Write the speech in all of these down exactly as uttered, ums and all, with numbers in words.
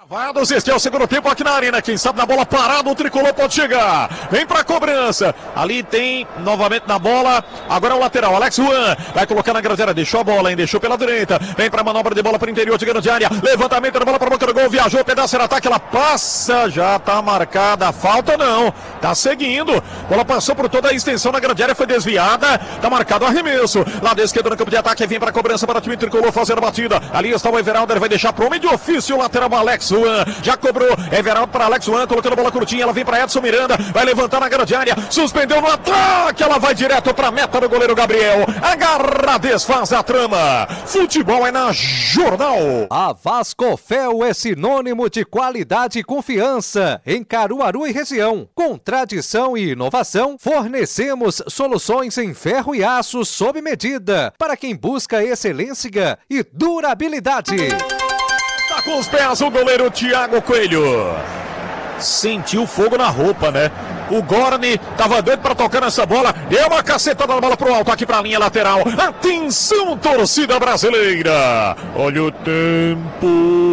Travados, este é o segundo tempo aqui na arena. Quem sabe na bola parada, o tricolor pode chegar. Vem pra cobrança. Ali tem novamente na bola. Agora é o lateral. Alex Juan vai colocar na grande área. Deixou a bola, hein? Deixou pela direita. Vem pra manobra de bola para o interior de grande área. Levantamento da bola para boca do gol. Viajou, pedaço de ataque. Ela passa. Já tá marcada. Falta não. Tá seguindo. Bola passou por toda a extensão na grande área. Foi desviada. Tá marcado o arremesso. Lado esquerdo no campo de ataque. Vem pra cobrança para o time tricolor fazer a batida. Ali está o Everaldo. Ele vai deixar pro homem de ofício. O lateral Alex Juan. Já cobrou, Everaldo para Alex Juan, colocando a bola curtinha, ela vem para Edson Miranda, vai levantar na grande área, suspendeu no ataque, ela vai direto para a meta do goleiro Gabriel, agarra, desfaz a trama, futebol é na Jornal. A Vascofel é sinônimo de qualidade e confiança em Caruaru e região, com tradição e inovação, fornecemos soluções em ferro e aço sob medida, para quem busca excelência e durabilidade. Tá com os pés o goleiro Thiago Coelho. Sentiu fogo na roupa, né? O Gorni tava doido pra tocar nessa bola. Deu uma cacetada na bola pro alto aqui pra linha lateral. Atenção, torcida brasileira. Olha o tempo.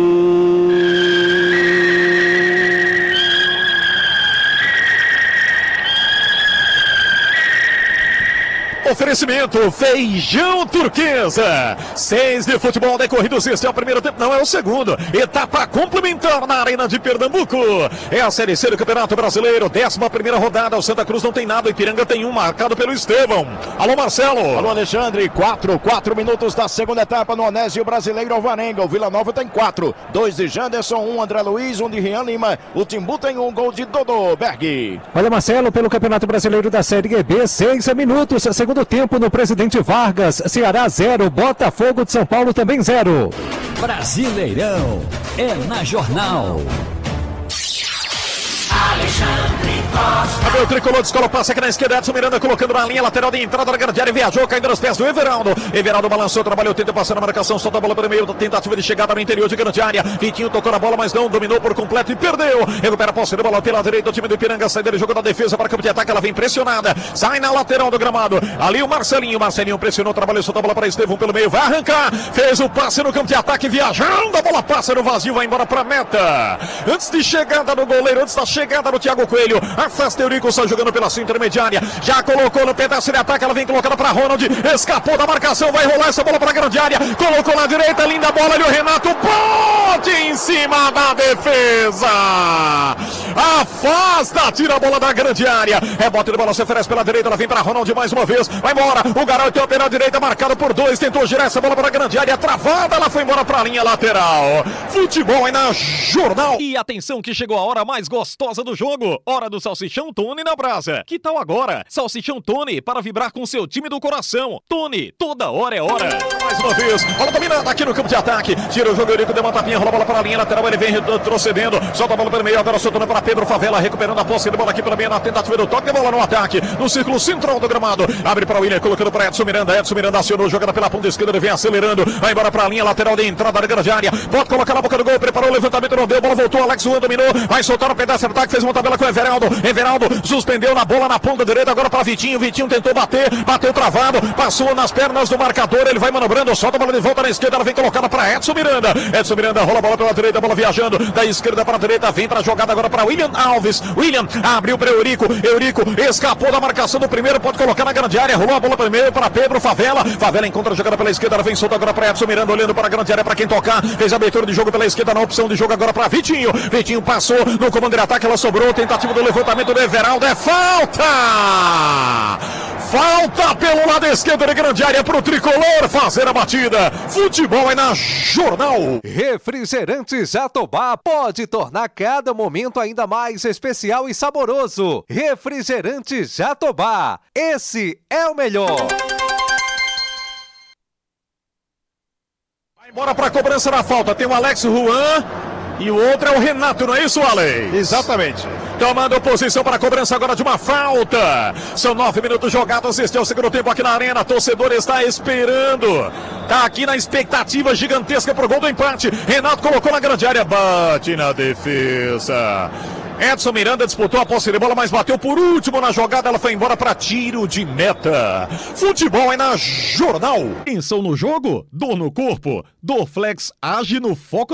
Oferecimento Feijão Turquesa. Seis de futebol decorridos. Este é o primeiro tempo, não é o segundo. Etapa complementar na Arena de Pernambuco. É a Série C do Campeonato Brasileiro. Décima primeira rodada. O Santa Cruz não tem nada. O Ipiranga tem um, marcado pelo Estevão. Alô, Marcelo. Alô, Alexandre. Quatro, quatro minutos da segunda etapa no Onésio Brasileiro Alvarenga. O Vila Nova tem quatro. Dois de Janderson, um André Luiz, um de Rian Lima. O Timbu tem um gol de Dodô Berg. Olha, Marcelo, pelo Campeonato Brasileiro da Série B, seis minutos. Segundo tempo no Presidente Vargas, Ceará zero, Botafogo de São Paulo também zero. Brasileirão é na Jornal. Alexandre Costa. Cadê o tricolor de escola? Passa aqui na esquerda. Edson Miranda colocando na linha lateral de entrada da grande área. Viajou, caindo nos pés do Everaldo. Everaldo balançou, trabalhou, tenta passar na marcação. Solta a bola pelo meio. Tentativa de chegada no interior de grande área. Vitinho tocou na bola, mas não dominou por completo e perdeu. Recupera a posse de bola pela direita. O time do Ipiranga sai dele, jogou da defesa para o campo de ataque. Ela vem pressionada. Sai na lateral do gramado. Ali o Marcelinho. Marcelinho pressionou, trabalhou, solta a bola para Estevão pelo meio. Vai arrancar. Fez o passe no campo de ataque. Viajando. A bola passa no vazio. Vai embora para a meta. Antes de chegada do goleiro, antes da chegada do Thiago Coelho. Afasta Eurico, sai jogando pela sua intermediária. Já colocou no pedaço de ataque. Ela vem colocada para Ronald. Escapou da marcação. Vai rolar essa bola para a grande área. Colocou na direita. Linda bola ali o Renato. Bote em cima da defesa. Afasta. Tira a bola da grande área. Rebote de bola se oferece pela direita. Ela vem para Ronald mais uma vez. Vai embora. O garoto tem o pé na direita. Marcado por dois. Tentou girar essa bola para a grande área. Travada. Ela foi embora para a linha lateral. Futebol é na Jornal. E atenção que chegou a hora mais gostosa do jogo. Hora do Salsichão Tony na brasa. Que tal agora? Salsichão Tony para vibrar com seu time do coração. Tony, toda hora é hora. Mais uma vez, bola dominada aqui no campo de ataque. Tira o jogo, Eurico, deu uma tapinha, rola a bola para a linha lateral. Ele vem retrocedendo, solta a bola pelo meio. Agora soltando para Pedro Favela, recuperando a posse de bola aqui pela meia na tentativa do toque de bola no ataque. No círculo central do gramado. Abre para o William, colocando para Edson Miranda. Edson Miranda acionou, jogada pela ponta esquerda. Ele vem acelerando, vai embora para a linha lateral de entrada da grande área. Pode colocar na boca do gol, preparou o levantamento, não deu. Bola voltou, Alex Juan dominou, vai soltar o pedaço de ataque, fez uma tabela com o Everaldo. Everaldo suspendeu na bola na ponta direita, agora para Vitinho. Vitinho tentou bater, bateu travado, passou nas pernas do marcador. Ele vai manobrando, solta a bola de volta na esquerda. Ela vem colocada para Edson Miranda. Edson Miranda rola a bola pela direita, a bola viajando da esquerda para a direita. Vem para a jogada agora para William Alves. William abriu para Eurico. Eurico escapou da marcação do primeiro, pode colocar na grande área. Rolou a bola primeiro para Pedro Favela. Favela encontra a jogada pela esquerda. Ela vem solta agora para Edson Miranda, olhando para a grande área para quem tocar. Fez a abertura de jogo pela esquerda na opção de jogo agora para Vitinho. Vitinho passou no comando de ataque, ela sobrou. Tentativa do levantamento do Everaldo. É falta! Falta pelo lado esquerdo de grande área para o tricolor fazer a batida. Futebol é na Jornal. Refrigerante Jatobá pode tornar cada momento ainda mais especial e saboroso. Refrigerante Jatobá, esse é o melhor. Vai embora para a cobrança da falta. Tem o Alex Juan e o outro é o Renato, não é isso, Alex? Exatamente. Tomando posição para a cobrança agora de uma falta. São nove minutos jogados. Este é o segundo tempo aqui na arena. O torcedor está esperando. Está aqui na expectativa gigantesca para o gol do empate. Renato colocou na grande área. Bate na defesa. Edson Miranda disputou a posse de bola, mas bateu por último na jogada. Ela foi embora para tiro de meta. Futebol é na Jornal. Tensão no jogo? Dor no corpo? Dorflex age no foco